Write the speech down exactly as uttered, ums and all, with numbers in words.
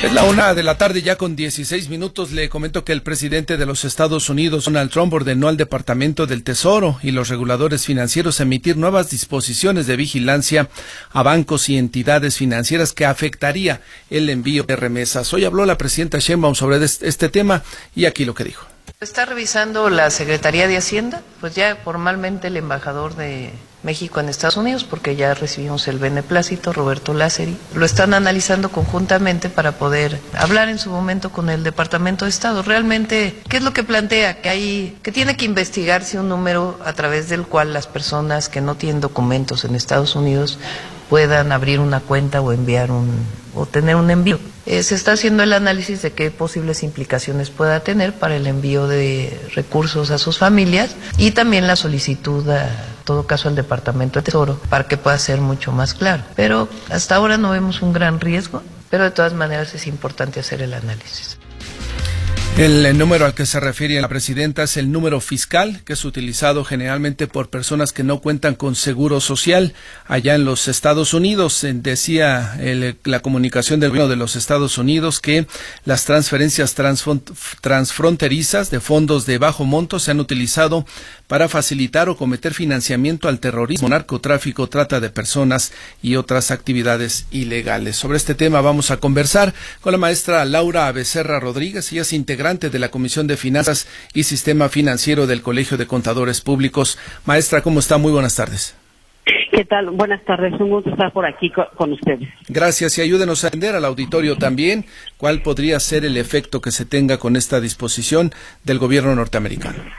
Es la una de la tarde ya con dieciséis minutos. Le comento que el presidente de los Estados Unidos, Donald Trump, ordenó al Departamento del Tesoro y los reguladores financieros emitir nuevas disposiciones de vigilancia a bancos y entidades financieras que afectaría el envío de remesas. Hoy habló la presidenta Sheinbaum sobre este tema y aquí lo que dijo. Está revisando la Secretaría de Hacienda, pues ya formalmente el embajador de México en Estados Unidos, porque ya recibimos el beneplácito, Roberto Lázari. Lo están analizando conjuntamente para poder hablar en su momento con el Departamento de Estado. Realmente, ¿qué es lo que plantea? Que hay, que tiene que investigarse un número a través del cual las personas que no tienen documentos en Estados Unidos puedan abrir una cuenta o enviar un o tener un envío. Eh, se está haciendo el análisis de qué posibles implicaciones pueda tener para el envío de recursos a sus familias y también la solicitud, a, en todo caso, al Departamento de Tesoro para que pueda ser mucho más claro. Pero hasta ahora no vemos un gran riesgo, pero de todas maneras es importante hacer el análisis. El número al que se refiere la presidenta es el número fiscal, que es utilizado generalmente por personas que no cuentan con seguro social allá en los Estados Unidos. Decía el, la comunicación del gobierno de los Estados Unidos que las transferencias transfronterizas de fondos de bajo monto se han utilizado para facilitar o cometer financiamiento al terrorismo, narcotráfico, trata de personas y otras actividades ilegales. Sobre este tema vamos a conversar con la maestra Laura Becerra Rodríguez. Ella es integrante de la Comisión de Finanzas y Sistema Financiero del Colegio de Contadores Públicos. Maestra, ¿cómo está? Muy buenas tardes. ¿Qué tal? Buenas tardes, un gusto estar por aquí con, con ustedes. Gracias, y ayúdenos a entender al auditorio también cuál podría ser el efecto que se tenga con esta disposición del gobierno norteamericano.